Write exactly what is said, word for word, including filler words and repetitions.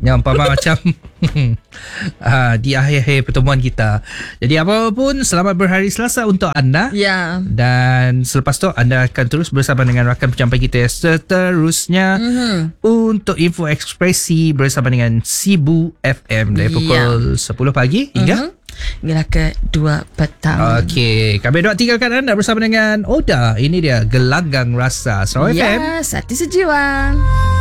Yang umpama macam uh, di akhir-akhir pertemuan kita. Jadi apapun, selamat berhari Selasa untuk anda. Ya. Dan selepas tu anda akan terus bersama dengan rakan pencampai kita seterusnya mm-hmm. untuk info ekspresi bersama dengan Sibu F M dari pukul ya. sepuluh pagi hingga mm-hmm. hingga ke dua petang. Okey, kami nak tinggalkan anda bersama dengan Oda. Ini dia Gelanggang Rasa Sarawak ya, F M. Sati Sejiwa.